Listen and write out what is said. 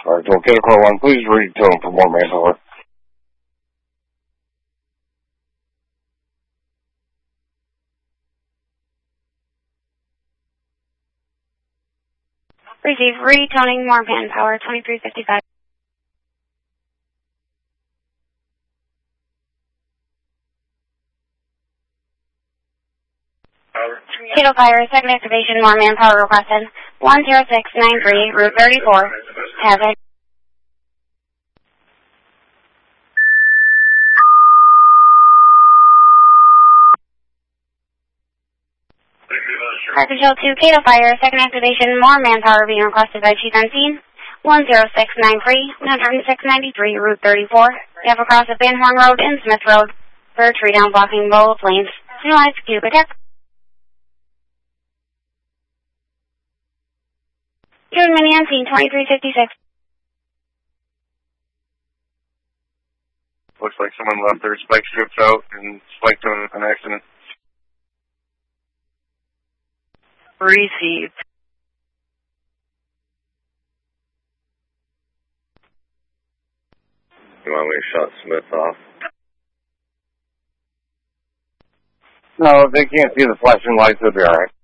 Alright, okay, Car 1, please retone for more manpower. Receive retoning more manpower, 2355. Cato Fire, second activation, more manpower requested. 10693, Route 34. Havoc. Arc Control 2, Cato Fire, second activation, more manpower being requested by Chief on scene. 10693, 10693, Route 34. Have across the Van Horn Road and Smith Road. For a tree down blocking both lanes. Signalized Cuba Tech. June Mini on scene, 2356. Looks like someone left their spike strips out and spiked on an accident. Received. You want me to shut Smith off? No, if they can't see the flashing lights, it'll be alright.